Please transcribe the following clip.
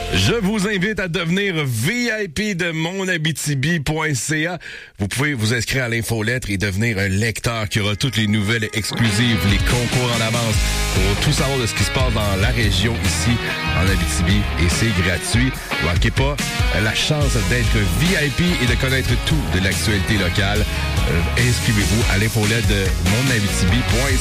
Je vous invite à devenir VIP de monabitibi.ca. Vous pouvez vous inscrire à l'infolettre et devenir un lecteur qui aura toutes les nouvelles exclusives, les concours en avance pour tout savoir de ce qui se passe dans la région ici en Abitibi. Et c'est gratuit. Ne manquez pas la chance d'être VIP et de connaître tout de l'actualité locale. Inscrivez-vous à l'infolettre de monabitibi.ca.